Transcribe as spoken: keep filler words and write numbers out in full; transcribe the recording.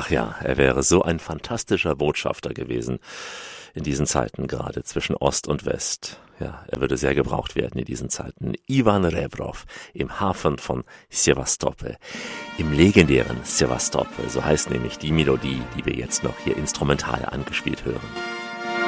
Ach ja, er wäre so ein fantastischer Botschafter gewesen in diesen Zeiten, gerade zwischen Ost und West. Ja, er würde sehr gebraucht werden in diesen Zeiten. Ivan Rebrov im Hafen von Sevastopol, im legendären Sevastopol, so heißt nämlich die Melodie, die wir jetzt noch hier instrumental angespielt hören.